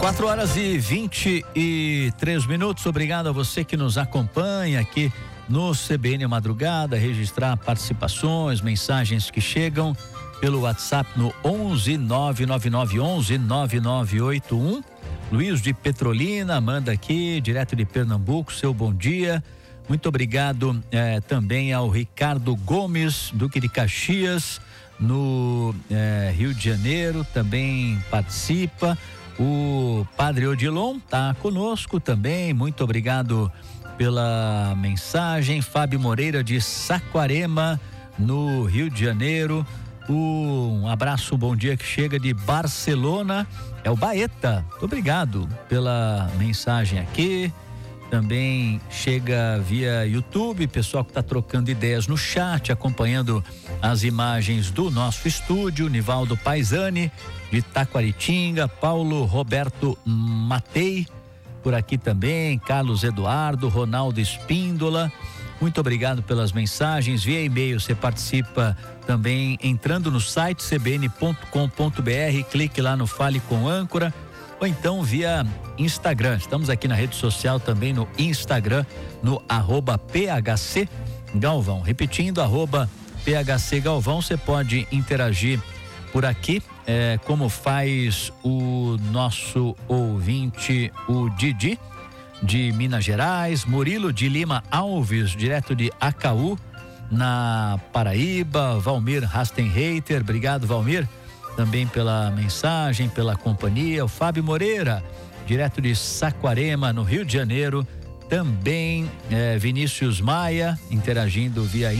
4h23. Obrigado a você que nos acompanha aqui no CBN Madrugada. Registrar participações, mensagens que chegam pelo WhatsApp no 11 99911 9981. Luiz de Petrolina manda aqui, direto de Pernambuco, seu bom dia. Muito obrigado também ao Ricardo Gomes, Duque de Caxias, no Rio de Janeiro, também participa. O Padre Odilon está conosco também, muito obrigado pela mensagem. Fábio Moreira de Saquarema, no Rio de Janeiro. Um abraço, bom dia que chega de Barcelona, é o Baeta. Muito obrigado pela mensagem aqui. Também chega via YouTube, pessoal que está trocando ideias no chat, acompanhando as imagens do nosso estúdio. Nivaldo Paisani, de Taquaritinga, Paulo Roberto Matei, por aqui também, Carlos Eduardo, Ronaldo Espíndola. Muito obrigado pelas mensagens. Via e-mail você participa também entrando no site cbn.com.br, clique lá no Fale com Âncora, ou então via Instagram. Estamos aqui na rede social também no Instagram, no @PHC Galvão. Repetindo, @PHC Galvão, você pode interagir por aqui, como faz o nosso ouvinte, o Didi, de Minas Gerais, Murilo de Lima Alves, direto de Acaú, na Paraíba, Valmir Rastenreiter, obrigado Valmir, também pela mensagem, pela companhia. O Fábio Moreira, direto de Saquarema, no Rio de Janeiro, também Vinícius Maia, interagindo via